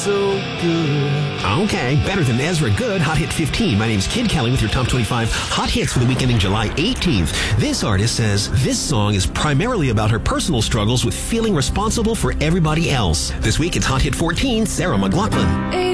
so good. Okay, better than Ezra Good, Hot Hit 15. My name's Kid Kelly with your Top 25 Hot Hits for the week ending July 18th. This artist says this song is primarily about her personal struggles with feeling responsible for everybody else. This week it's Hot Hit 14, Sarah McLachlan.